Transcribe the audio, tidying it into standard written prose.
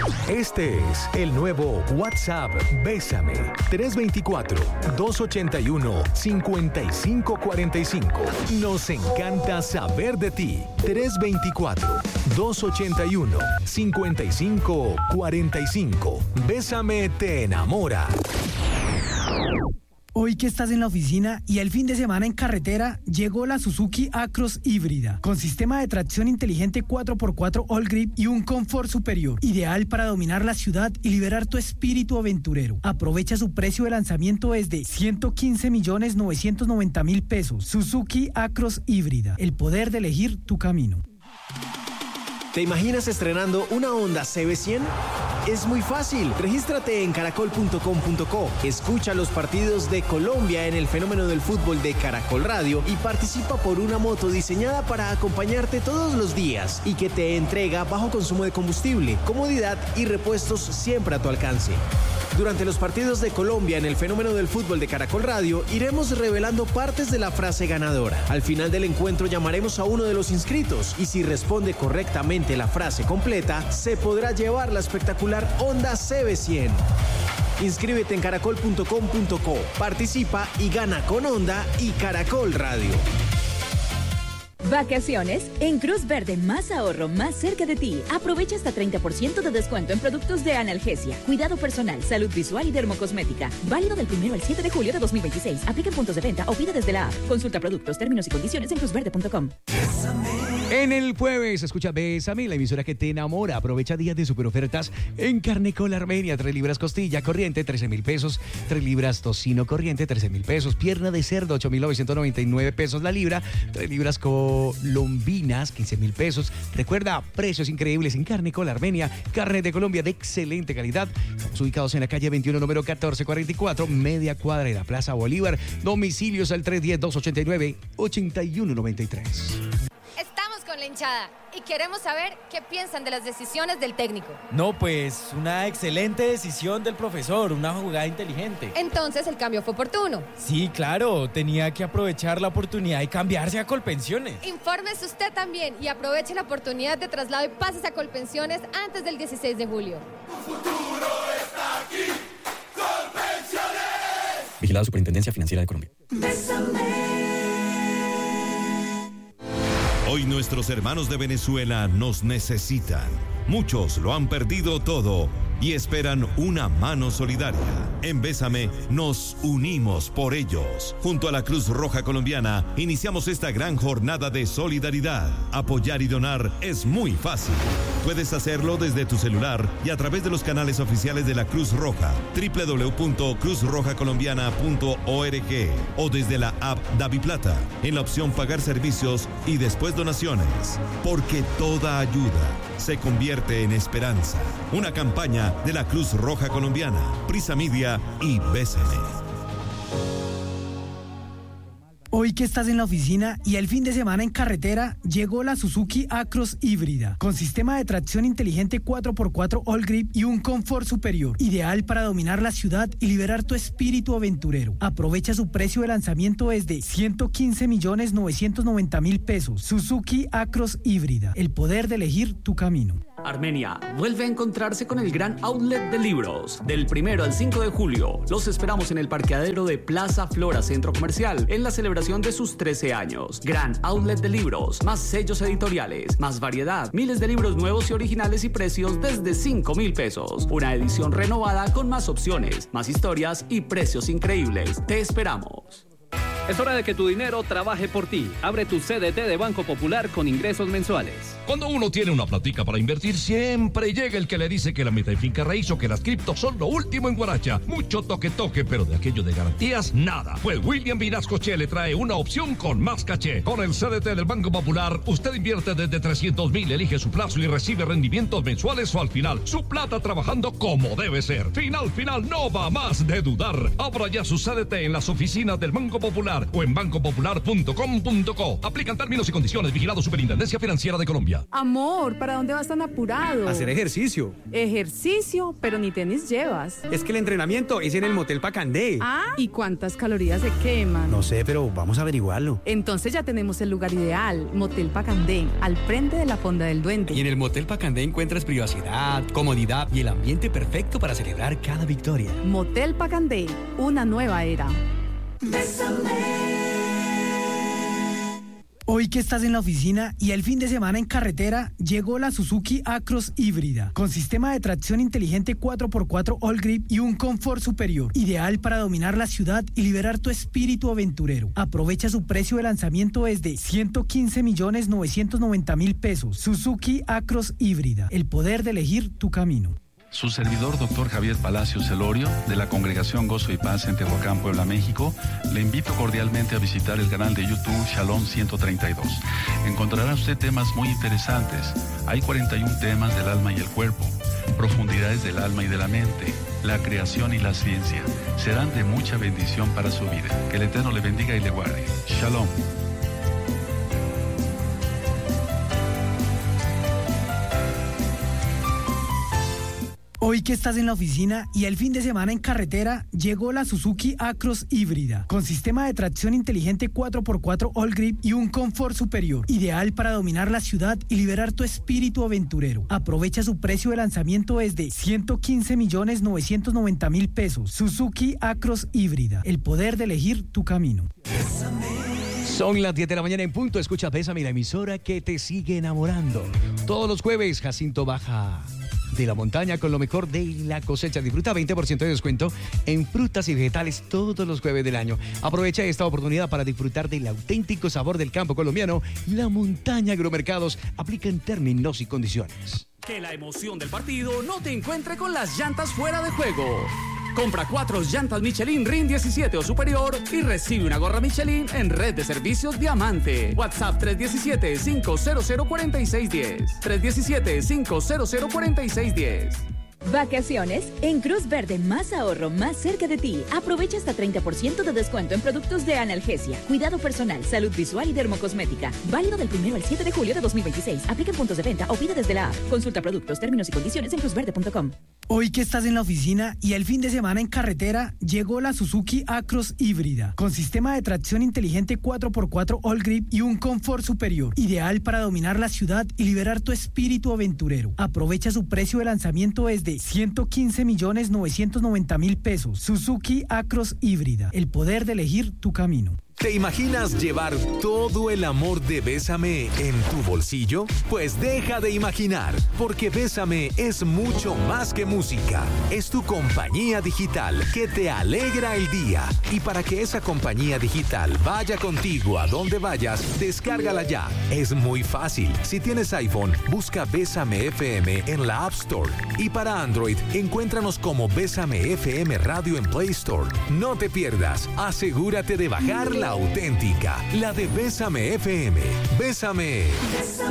Este es el nuevo WhatsApp Bésame. 324-281-5545. Nos encanta saber de ti. 324-281-5545. Bésame te enamora. Hoy que estás en la oficina y el fin de semana en carretera, llegó la Suzuki Acros híbrida, con sistema de tracción inteligente 4x4 All Grip y un confort superior, ideal para dominar la ciudad y liberar tu espíritu aventurero. Aprovecha su precio de lanzamiento desde 115.990.000 pesos. Suzuki Acros híbrida, el poder de elegir tu camino. ¿Te imaginas estrenando una Honda CB100? Es muy fácil. Regístrate en caracol.com.co. Escucha los partidos de Colombia en el fenómeno del fútbol de Caracol Radio y participa por una moto diseñada para acompañarte todos los días y que te entrega bajo consumo de combustible, comodidad y repuestos siempre a tu alcance. Durante los partidos de Colombia en el fenómeno del fútbol de Caracol Radio, iremos revelando partes de la frase ganadora. Al final del encuentro llamaremos a uno de los inscritos y si responde correctamente la frase completa, se podrá llevar la espectacular Honda CB100. Inscríbete en caracol.com.co, participa y gana con Honda y Caracol Radio. Vacaciones en Cruz Verde, más ahorro, más cerca de ti. Aprovecha hasta 30% de descuento en productos de analgesia, cuidado personal, salud visual y dermocosmética. Válido del 1 al 7 de julio de 2026. Aplica en puntos de venta o pide desde la app. Consulta productos, términos y condiciones en cruzverde.com. En el jueves, escucha Bésame, la emisora que te enamora. Aprovecha días de super ofertas en Carnecol Armenia. 3 libras costilla corriente, 13,000 pesos. 3 libras tocino corriente, 13,000 pesos. Pierna de cerdo, 8,999 pesos la libra. 3 libras colombinas, 15,000 pesos. Recuerda, precios increíbles en Carnecol Armenia. Carne de Colombia de excelente calidad. Estamos ubicados en la calle 21, número 1444, media cuadra de la Plaza Bolívar. Domicilios al 310-289-8193. Estamos con la hinchada y queremos saber qué piensan de las decisiones del técnico. No, pues una excelente decisión del profesor, una jugada inteligente. Entonces el cambio fue oportuno. Sí, claro, tenía que aprovechar la oportunidad y cambiarse a Colpensiones. Infórmese usted también y aproveche la oportunidad de traslado y pases a Colpensiones antes del 16 de julio. Tu futuro está aquí, Colpensiones. Vigilado Superintendencia Financiera de Colombia. Bésame. Hoy nuestros hermanos de Venezuela nos necesitan. Muchos lo han perdido todo y esperan una mano solidaria. En Bésame nos unimos por ellos. Junto a la Cruz Roja Colombiana iniciamos esta gran jornada de solidaridad. Apoyar y donar es muy fácil. Puedes hacerlo desde tu celular y a través de los canales oficiales de la Cruz Roja, www.cruzrojacolombiana.org o desde la app DaviPlata, en la opción Pagar servicios y después donaciones. Porque toda ayuda se convierte en esperanza. Una campaña de la Cruz Roja Colombiana, Prisa Media y Bésame. Hoy que estás en la oficina y el fin de semana en carretera, llegó la Suzuki Acros híbrida, con sistema de tracción inteligente 4x4 All Grip y un confort superior, ideal para dominar la ciudad y liberar tu espíritu aventurero. Aprovecha su precio de lanzamiento desde 115.990.000 pesos. Suzuki Acros híbrida, el poder de elegir tu camino. Armenia vuelve a encontrarse con el gran outlet de libros. Del 1 al 5 de julio, los esperamos en el parqueadero de Plaza Flora Centro Comercial, en la celebración de sus 13 años. Gran outlet de libros, más sellos editoriales, más variedad, miles de libros nuevos y originales y precios desde 5,000 pesos. Una edición renovada con más opciones, más historias y precios increíbles. Te esperamos. Es hora de que tu dinero trabaje por ti. Abre tu CDT de Banco Popular con ingresos mensuales. Cuando uno tiene una platica para invertir, siempre llega el que le dice que la meta de finca raíz o que las criptos son lo último en Guaracha. Mucho toque, pero de aquello de garantías, nada. Pues William Vinascoche le trae una opción con más caché. Con el CDT del Banco Popular, usted invierte desde 300,000, elige su plazo y recibe rendimientos mensuales o al final. Su plata trabajando como debe ser. Final, no va más de dudar. Abra ya su CDT en las oficinas del Banco Popular. Popular o en bancopopular.com.co. Aplican términos y condiciones. Vigilado Superintendencia Financiera de Colombia. Amor, ¿para dónde vas tan apurado? Hacer ejercicio. Ejercicio, pero ni tenis llevas. Es que el entrenamiento es en el Motel Pacandé. Ah, ¿y cuántas calorías se queman? No sé, pero vamos a averiguarlo. Entonces ya tenemos el lugar ideal, Motel Pacandé, al frente de la Fonda del Duende. Y en el Motel Pacandé encuentras privacidad, comodidad y el ambiente perfecto para celebrar cada victoria. Motel Pacandé, una nueva era. Hoy que estás en la oficina y el fin de semana en carretera, llegó la Suzuki A-Cross híbrida, con sistema de tracción inteligente 4x4 All Grip y un confort superior, ideal para dominar la ciudad y liberar tu espíritu aventurero. Aprovecha su precio de lanzamiento desde 115.990.000 pesos. Suzuki A-Cross híbrida, el poder de elegir tu camino. Su servidor, Dr. Javier Palacios Celorio, de la Congregación Gozo y Paz en Tehuacán, Puebla, México, le invito cordialmente a visitar el canal de YouTube Shalom 132. Encontrará usted temas muy interesantes. Hay 41 temas del alma y el cuerpo, profundidades del alma y de la mente, la creación y la ciencia. Serán de mucha bendición para su vida. Que el Eterno le bendiga y le guarde. Shalom. Hoy que estás en la oficina y el fin de semana en carretera, llegó la Suzuki A-Cross híbrida, con sistema de tracción inteligente 4x4 All Grip y un confort superior, ideal para dominar la ciudad y liberar tu espíritu aventurero. Aprovecha su precio de lanzamiento desde 115.990.000 pesos. Suzuki A-Cross híbrida, el poder de elegir tu camino. Son las 10 de la mañana en punto. Escucha Bésame, la emisora que te sigue enamorando. Todos los jueves, Jacinto baja de la montaña con lo mejor de la cosecha. Disfruta 20% de descuento en frutas y vegetales todos los jueves del año. Aprovecha esta oportunidad para disfrutar del auténtico sabor del campo colombiano. La Montaña Agromercados. Aplican términos y condiciones. Que la emoción del partido no te encuentre con las llantas fuera de juego. Compra 4 llantas Michelin RIN 17 o superior y recibe una gorra Michelin en Red de Servicios Diamante. WhatsApp 317-500-4610. 317-500-4610. Vacaciones en Cruz Verde, más ahorro, más cerca de ti. Aprovecha hasta 30% de descuento en productos de analgesia, cuidado personal, salud visual y dermocosmética. Válido del 1 al 7 de julio de 2026. Aplica en puntos de venta o pide desde la app. Consulta productos, términos y condiciones en cruzverde.com. Hoy que estás en la oficina y el fin de semana en carretera, llegó la Suzuki A-Cross híbrida, con sistema de tracción inteligente 4x4 All Grip y un confort superior, ideal para dominar la ciudad y liberar tu espíritu aventurero. Aprovecha su precio de lanzamiento desde 115.990.000 pesos. Suzuki A-Cross híbrida, el poder de elegir tu camino. ¿Te imaginas llevar todo el amor de Bésame en tu bolsillo? Pues deja de imaginar, porque Bésame es mucho más que música. Es tu compañía digital que te alegra el día. Y para que esa compañía digital vaya contigo a donde vayas, descárgala ya. Es muy fácil. Si tienes iPhone, busca Bésame FM en la App Store. Y para Android, encuéntranos como Bésame FM Radio en Play Store. No te pierdas. Asegúrate de bajar la auténtica, la de Bésame FM. Bésame.